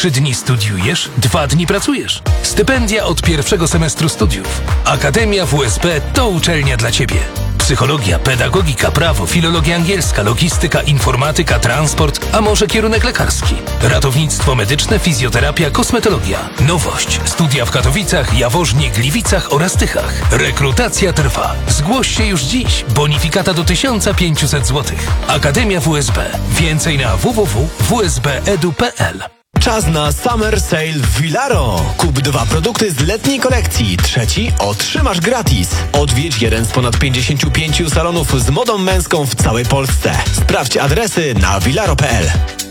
3 dni studiujesz, 2 dni pracujesz. Stypendia od pierwszego semestru studiów. Akademia WSP to uczelnia dla Ciebie. Psychologia, pedagogika, prawo, filologia angielska, logistyka, informatyka, transport, a może kierunek lekarski. Ratownictwo medyczne, fizjoterapia, kosmetologia. Nowość. Studia w Katowicach, Jaworznie, Gliwicach oraz Tychach. Rekrutacja trwa. Zgłoś się już dziś. Bonifikata do 1500 zł. Akademia WSB. Więcej na www.wsbedu.pl. Czas na Summer Sale w Vilaro. Kup 2 produkty z letniej kolekcji. Trzeci otrzymasz gratis. Odwiedź jeden z ponad 55 salonów z modą męską w całej Polsce. Sprawdź adresy na vilaro.pl.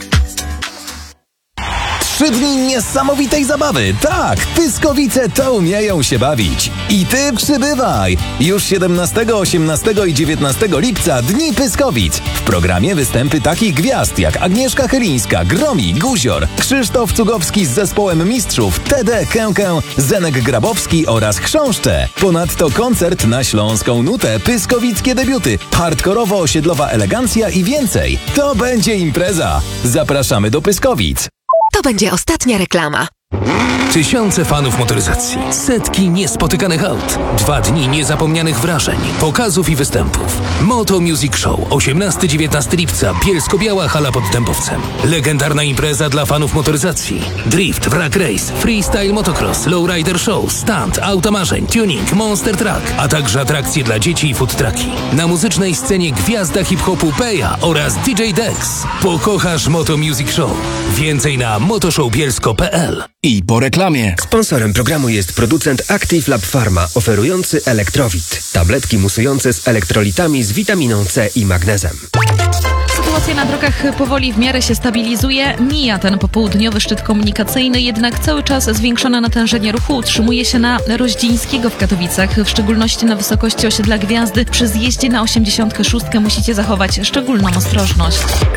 3 dni niesamowitej zabawy. Tak, Pyskowice to umieją się bawić. I ty przybywaj. Już 17, 18 i 19 lipca Dni Pyskowic. W programie występy takich gwiazd jak Agnieszka Chylińska, Gromi, Guzior, Krzysztof Cugowski z zespołem mistrzów, TD Kękę, Zenek Grabowski oraz Chrząszcze. Ponadto koncert na śląską nutę, pyskowickie debiuty, hardkorowo-osiedlowa elegancja i więcej. To będzie impreza. Zapraszamy do Pyskowic. To będzie ostatnia reklama. Tysiące fanów motoryzacji, setki niespotykanych aut, 2 dni niezapomnianych wrażeń, pokazów i występów. Moto Music Show, 18-19 lipca, Bielsko-Biała hala pod Dębowcem. Legendarna impreza dla fanów motoryzacji. Drift, wrak race, freestyle motocross, lowrider show, stunt, auto marzeń, tuning, monster truck, a także atrakcje dla dzieci i food trucki. Na muzycznej scenie gwiazda hip-hopu Peja oraz DJ Dex. Pokochasz Moto Music Show. Więcej na motoshowbielsko.pl. I po reklamie. Sponsorem programu jest producent Active Lab Pharma, oferujący Elektrowit. Tabletki musujące z elektrolitami z witaminą C i magnezem. Sytuacja na drogach powoli w miarę się stabilizuje. Mija ten popołudniowy szczyt komunikacyjny, jednak cały czas zwiększone natężenie ruchu utrzymuje się na Roździńskiego w Katowicach, w szczególności na wysokości osiedla Gwiazdy. Przy zjeździe na 86 musicie zachować szczególną ostrożność.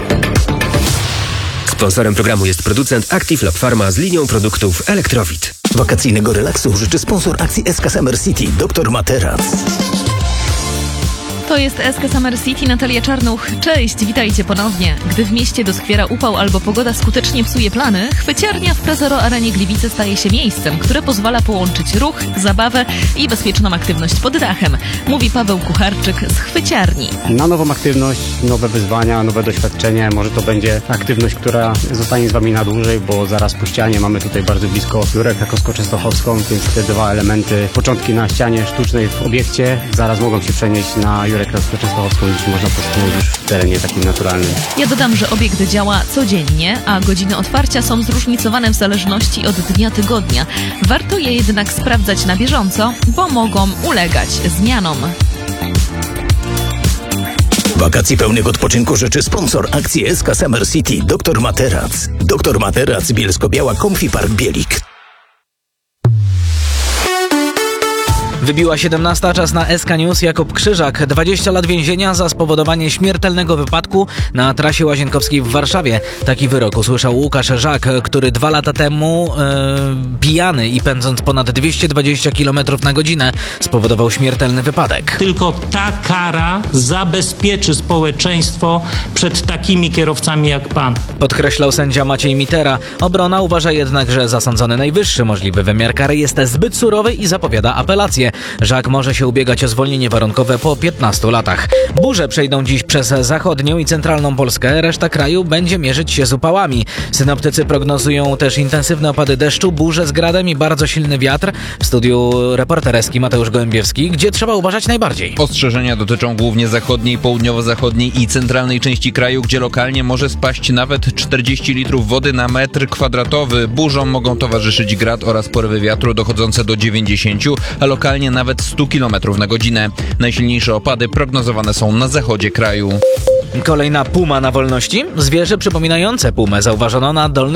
Sponsorem programu jest producent Active Lab Pharma z linią produktów Elektrowit. Wakacyjnego relaksu życzy sponsor akcji SK Summer City, Dr Materac. To jest SK Summer City, Natalia Czarnuch. Cześć, witajcie ponownie. Gdy w mieście doskwiera upał albo pogoda skutecznie psuje plany, chwyciarnia w Prezoro Arenie Gliwice staje się miejscem, które pozwala połączyć ruch, zabawę i bezpieczną aktywność pod dachem. Mówi Paweł Kucharczyk z chwyciarni. Na nową aktywność, nowe wyzwania, nowe doświadczenie. Może to będzie aktywność, która zostanie z Wami na dłużej, bo zaraz po ścianie mamy tutaj bardzo blisko Jurek Rakowską Częstochowską, więc te 2 elementy, początki na ścianie sztucznej w obiekcie, zaraz mogą się przenieść na Jurek Rakowską Częstochowską, gdzieś można postrzegać już w terenie takim naturalnym. Ja dodam, że obiekt działa codziennie, a godziny otwarcia są zróżnicowane w zależności od dnia tygodnia. Warto je jednak sprawdzać na bieżąco, bo mogą ulegać zmianom. Wakacji pełnych odpoczynku życzy sponsor akcji SK Summer City, Dr Materac. Dr Materac, Bielsko-Biała, Comfy Park Bielik. Wybiła 17, czas na SK News. Jakub Krzyżak, 20 lat więzienia za spowodowanie śmiertelnego wypadku na trasie Łazienkowskiej w Warszawie. Taki wyrok usłyszał Łukasz Żak, który 2 lata temu pijany i pędząc ponad 220 km na godzinę spowodował śmiertelny wypadek. Tylko ta kara zabezpieczy społeczeństwo przed takimi kierowcami jak pan. Podkreślał sędzia Maciej Mitera. Obrona uważa jednak, że zasądzony najwyższy możliwy wymiar kary jest zbyt surowy i zapowiada apelację. Żak może się ubiegać o zwolnienie warunkowe po 15 latach. Burze przejdą dziś przez zachodnią i centralną Polskę. Reszta kraju będzie mierzyć się z upałami. Synoptycy prognozują też intensywne opady deszczu, burze z gradem i bardzo silny wiatr. W studiu reporter Eski Mateusz Gołębiewski. Gdzie trzeba uważać najbardziej? Ostrzeżenia dotyczą głównie zachodniej, południowo-zachodniej i centralnej części kraju, gdzie lokalnie może spaść nawet 40 litrów wody na metr kwadratowy. Burzom mogą towarzyszyć grad oraz porywy wiatru dochodzące do 90, a lokalnie nawet 100 km na godzinę. Najsilniejsze opady prognozowane są na zachodzie kraju. Kolejna puma na wolności. Zwierzę przypominające pumę zauważono na Dolnym